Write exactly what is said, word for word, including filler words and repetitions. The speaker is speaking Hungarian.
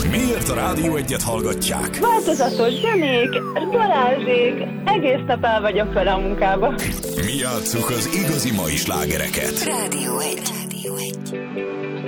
Miért a Rádió Egyet hallgatják? Változatos zenék, Balázsék, egész nap el vagyok fel a munkába. Mi játsszuk az igazi mai slágereket. Rádió egy. Rádió egy.